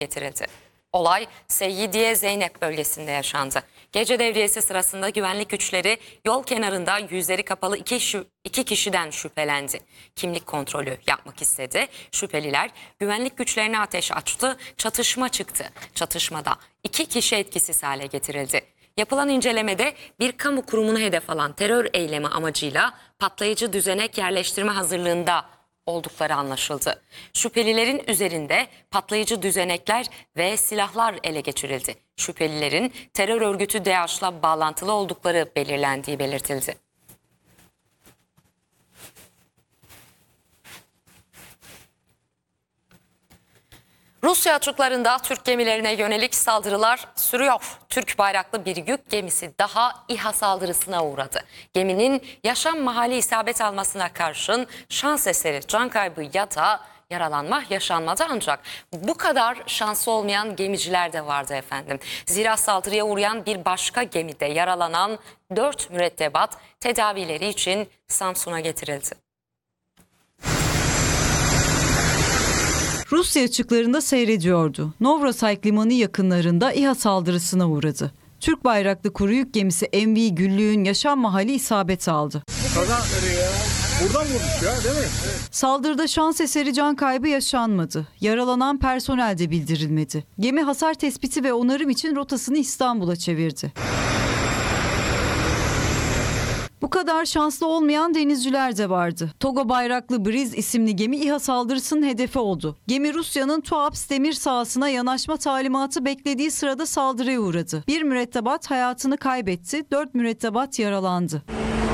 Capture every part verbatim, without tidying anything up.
getirildi. Olay Seyyidiye Zeynep bölgesinde yaşandı. Gece devriyesi sırasında güvenlik güçleri yol kenarında yüzleri kapalı iki, şü- iki kişiden şüphelendi. Kimlik kontrolü yapmak istedi. Şüpheliler güvenlik güçlerine ateş açtı, çatışma çıktı. Çatışmada iki kişi etkisiz hale getirildi. Yapılan incelemede bir kamu kurumunu hedef alan terör eylemi amacıyla patlayıcı düzenek yerleştirme hazırlığında oldukları anlaşıldı. Şüphelilerin üzerinde patlayıcı düzenekler ve silahlar ele geçirildi. Şüphelilerin terör örgütü DAEŞ'la bağlantılı oldukları belirlendiği belirtildi. Rusya açıklarında Türk gemilerine yönelik saldırılar sürüyor. Türk bayraklı bir yük gemisi daha İHA saldırısına uğradı. Geminin yaşam mahalli isabet almasına karşın şans eseri can kaybı ya da yaralanma yaşanmadı, ancak bu kadar şanslı olmayan gemiciler de vardı efendim. Zira saldırıya uğrayan bir başka gemide yaralanan dört mürettebat tedavileri için Samsun'a getirildi. Rusya açıklarında seyrediyordu. Novrosayk limanı yakınlarında İHA saldırısına uğradı. Türk bayraklı kuru yük gemisi M V Güllü'nün yaşam mahalli isabet aldı. Kaza ya. Buradan vurmuş ya, değil mi? Evet. Saldırıda şans eseri can kaybı yaşanmadı. Yaralanan personel de bildirilmedi. Gemi hasar tespiti ve onarım için rotasını İstanbul'a çevirdi. Bu kadar şanslı olmayan denizciler de vardı. Togo bayraklı Briz isimli gemi İHA saldırısının hedefi oldu. Gemi Rusya'nın Tuapse demir sahasına yanaşma talimatı beklediği sırada saldırıya uğradı. Bir mürettebat hayatını kaybetti, dört mürettebat yaralandı.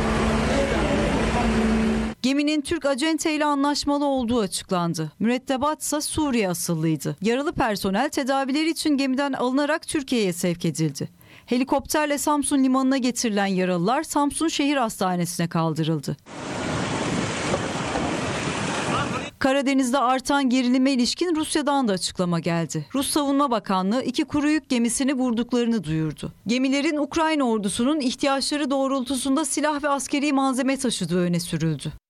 Geminin Türk acenteyle anlaşmalı olduğu açıklandı. Mürettebat ise Suriye asıllıydı. Yaralı personel tedavileri için gemiden alınarak Türkiye'ye sevk edildi. Helikopterle Samsun limanına getirilen yaralılar Samsun Şehir Hastanesi'ne kaldırıldı. Karadeniz'de artan gerilime ilişkin Rusya'dan da açıklama geldi. Rus Savunma Bakanlığı iki kuru yük gemisini vurduklarını duyurdu. Gemilerin Ukrayna ordusunun ihtiyaçları doğrultusunda silah ve askeri malzeme taşıdığı öne sürüldü.